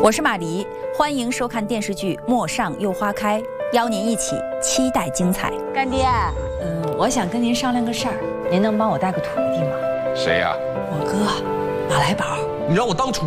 我是马黎，欢迎收看电视剧《陌上又花开》，邀您一起期待精彩。 干爹，我想跟您商量个事儿，您能帮我带个徒弟吗？ 谁呀？ 我哥，马来宝。 你让我当厨